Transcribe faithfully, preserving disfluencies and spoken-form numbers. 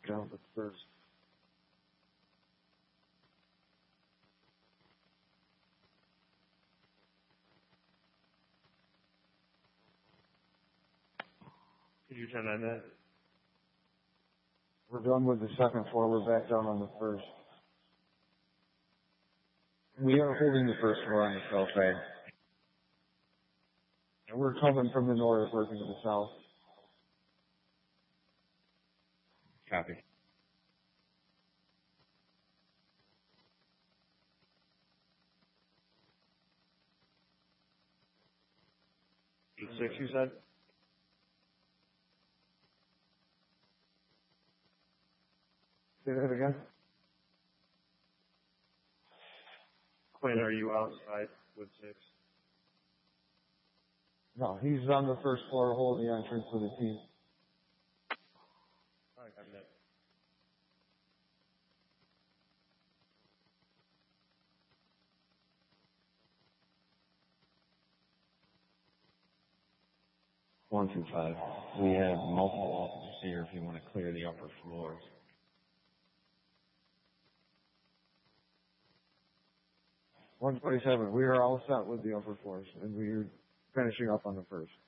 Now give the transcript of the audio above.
down the first. Could you turn that in? We're done with the second floor. We're back down on the first. We are holding the first floor on the south side. And we're coming from the north, working to the south. Copy. Eight six, you said? Say that again? Quinn, are you outside with six? No, he's on the first floor holding the entrance with the team. All right, got that. One through five. We have multiple officers here if you want to clear the upper floors. one twenty-seven, we are all set with the upper floors, and we're finishing up on the first.